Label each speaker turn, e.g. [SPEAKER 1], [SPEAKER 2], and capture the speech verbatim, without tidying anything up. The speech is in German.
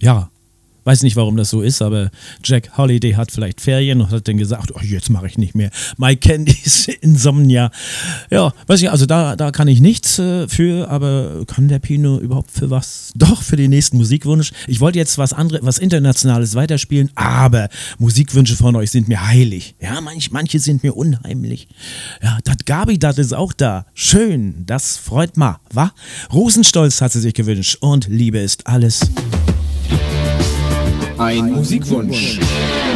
[SPEAKER 1] ja, weiß nicht, warum das so ist, aber Jack Holiday hat vielleicht Ferien und hat dann gesagt, oh, jetzt mache ich nicht mehr My Candies Insomnia. Ja, weiß ich, also da, da kann ich nichts äh, für, aber kann der Pino überhaupt für was? Doch, für den nächsten Musikwunsch. Ich wollte jetzt was anderes, was Internationales weiterspielen, aber Musikwünsche von euch sind mir heilig. Ja, manch, manche sind mir unheimlich. Ja, das Gabi, das ist auch da. Schön, das freut ma, wa? Rosenstolz hat sie sich gewünscht und Liebe ist alles.
[SPEAKER 2] Ein Musikwunsch.